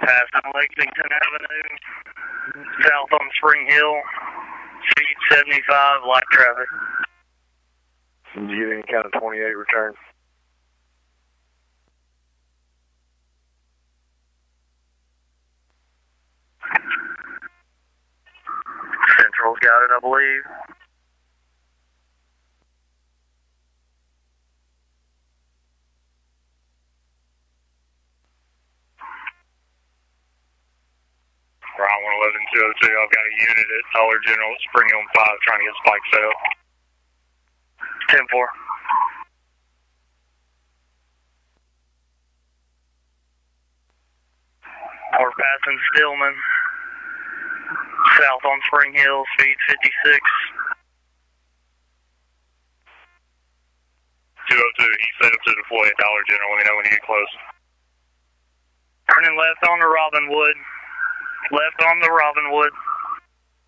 Passing Lexington Avenue, south on Spring Hill, speed 75, light traffic. Did you get any kind of 28 return? Central's got it, I believe. Route 111-202, I've got a unit at Dollar General at Spring Hill 5 trying to get spike set up. 10-4. We're passing Stillman, south on Spring Hill, speed 56. 202, he's set up to deploy at Dollar General. Let me know when you get close. Turning left on the Robinwood. Left on the Robinwood.